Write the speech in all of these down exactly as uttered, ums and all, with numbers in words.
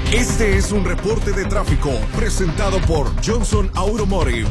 Este es un reporte de tráfico presentado por Johnson Automotive.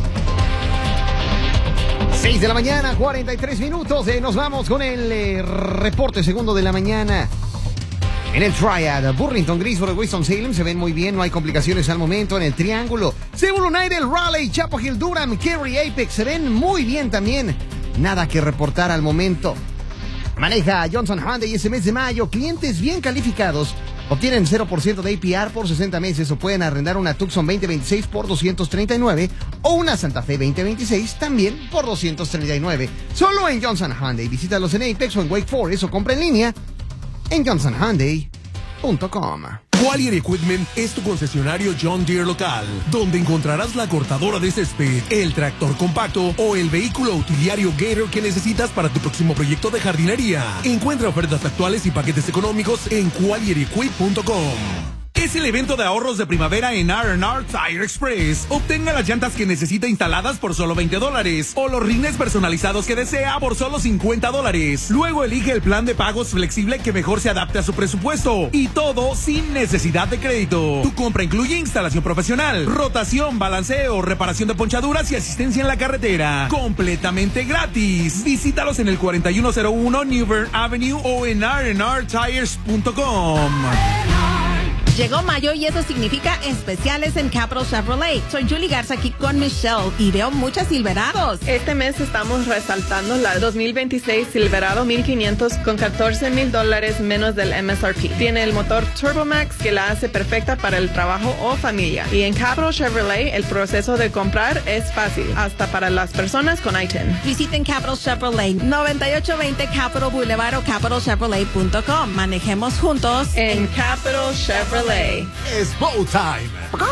seis de la mañana, cuarenta y tres minutos. Eh, nos vamos con el eh, reporte segundo de la mañana. En el Triad, Burlington, Greensboro, Winston-Salem se ven muy bien, no hay complicaciones al momento. En el Triángulo, Civil United, Raleigh, Chapel Hill, Durham, Cary, Apex se ven muy bien también. Nada que reportar al momento. Maneja Johnson Hyundai ese mes de mayo. Clientes bien calificados obtienen cero por ciento de A P R por sesenta meses o pueden arrendar una Tucson veinte veintiséis por doscientos treinta y nueve o una Santa Fe veinte veintiséis también por doscientos treinta y nueve. Solo en Johnson Hyundai. Visítalos en Apex o en Wake Forest o compra en línea en johnson hyundai punto com. Qualier Equipment es tu concesionario John Deere local, donde encontrarás la cortadora de césped, el tractor compacto o el vehículo utilitario Gator que necesitas para tu próximo proyecto de jardinería. Encuentra ofertas actuales y paquetes económicos en qualier equip punto com. Es el evento de ahorros de primavera en R and R Tire Express. Obtenga las llantas que necesita instaladas por solo veinte dólares o los rines personalizados que desea por solo cincuenta dólares. Luego elige el plan de pagos flexible que mejor se adapte a su presupuesto y todo sin necesidad de crédito. Tu compra incluye instalación profesional, rotación, balanceo, reparación de ponchaduras y asistencia en la carretera. Completamente gratis. Visítalos en el cuarenta y uno cero uno New Bern Avenue o en r and r tires punto com. Llegó mayo y eso significa especiales en Capital Chevrolet. Soy Julie Garza aquí con Michelle y veo muchas Silverados. Este mes estamos resaltando la dos mil veintiséis Silverado mil quinientos con catorce mil dólares menos del M S R P. Tiene el motor TurboMax que la hace perfecta para el trabajo o familia. Y en Capital Chevrolet el proceso de comprar es fácil, hasta para las personas con I T I N. Visiten Capital Chevrolet, noventa y ocho veinte Capital Boulevard o capital chevrolet punto com. Manejemos juntos en Capital Chevrolet. Es Bow Time.